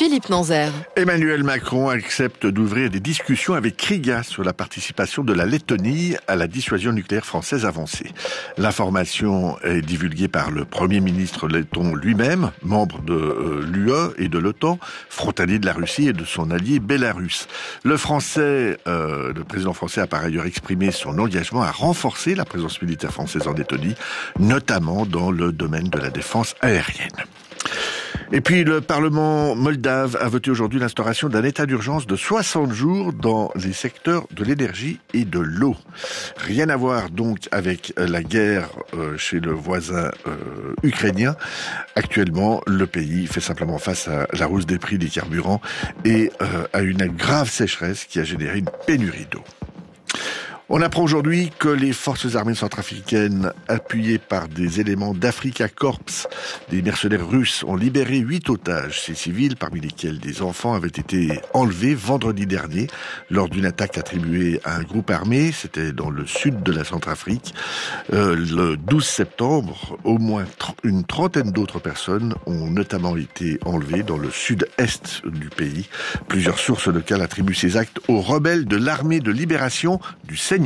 Philippe Nanzer. Emmanuel Macron accepte d'ouvrir des discussions avec Riga sur la participation de la Lettonie à la dissuasion nucléaire française avancée. L'information est divulguée par le Premier ministre letton lui-même, membre de l'UE et de l'OTAN, frontalier de la Russie et de son allié Bélarus. Le président français a par ailleurs exprimé son engagement à renforcer la présence militaire française en Lettonie, notamment dans le domaine de la défense aérienne. Et puis le Parlement moldave a voté aujourd'hui l'instauration d'un état d'urgence de 60 jours dans les secteurs de l'énergie et de l'eau. Rien à voir donc avec la guerre chez le voisin ukrainien. Actuellement, le pays fait simplement face à la hausse des prix des carburants et à une grave sécheresse qui a généré une pénurie d'eau. On apprend aujourd'hui que les forces armées centrafricaines, appuyées par des éléments d'Africa Corps, des mercenaires russes, ont libéré 8 otages. Ces civils, parmi lesquels des enfants, avaient été enlevés vendredi dernier lors d'une attaque attribuée à un groupe armé. C'était dans le sud de la Centrafrique. Le 12 septembre, au moins une trentaine d'autres personnes ont notamment été enlevées dans le sud-est du pays. Plusieurs sources locales attribuent ces actes aux rebelles de l'armée de libération du Seigneur.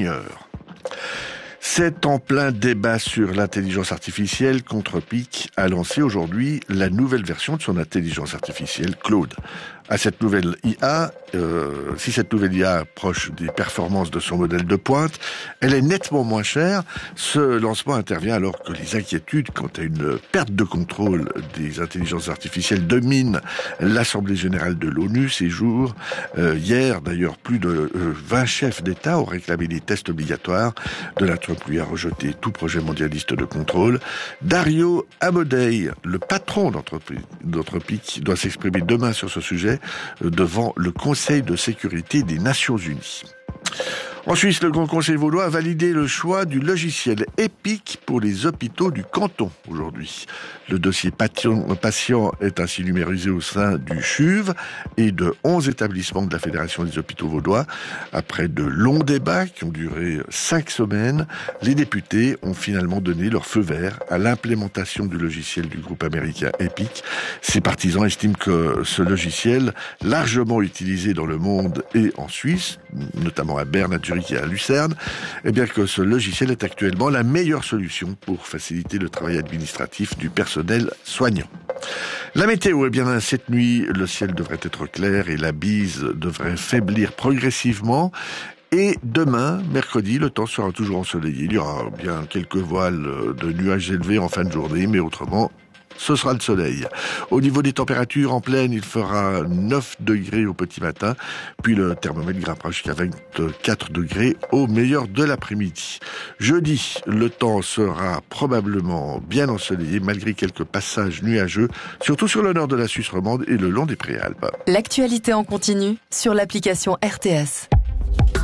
C'est en plein débat sur l'intelligence artificielle qu'Anthropic a lancé aujourd'hui la nouvelle version de son intelligence artificielle, Claude. Si cette nouvelle IA approche des performances de son modèle de pointe, elle est nettement moins chère. Ce lancement intervient alors que les inquiétudes quant à une perte de contrôle des intelligences artificielles dominent l'Assemblée générale de l'ONU ces jours. Hier, d'ailleurs, plus de 20 chefs d'État ont réclamé des tests obligatoires. Donald Trump lui a rejeté tout projet mondialiste de contrôle. Dario Amodei, le patron d'Anthropic, doit s'exprimer demain sur ce sujet devant le Conseil de sécurité des Nations Unies. En Suisse, le Grand Conseil vaudois a validé le choix du logiciel EPIC pour les hôpitaux du canton aujourd'hui. Le dossier patient est ainsi numérisé au sein du CHUV et de 11 établissements de la Fédération des hôpitaux vaudois. Après de longs débats qui ont duré 5 semaines, les députés ont finalement donné leur feu vert à l'implémentation du logiciel du groupe américain EPIC. Ses partisans estiment que ce logiciel, largement utilisé dans le monde et en Suisse, notamment à Berne, à Zurich et à Lucerne, que ce logiciel est actuellement la meilleure solution pour faciliter le travail administratif du personnel soignant. La météo, cette nuit, le ciel devrait être clair et la bise devrait faiblir progressivement. Et demain, mercredi, le temps sera toujours ensoleillé. Il y aura bien quelques voiles de nuages élevés en fin de journée, mais autrement, ce sera le soleil. Au niveau des températures, en plaine, il fera 9 degrés au petit matin, puis le thermomètre grimpera jusqu'à 24 degrés au meilleur de l'après-midi. Jeudi, le temps sera probablement bien ensoleillé, malgré quelques passages nuageux, surtout sur le nord de la Suisse romande et le long des Préalpes. L'actualité en continu sur l'application RTS.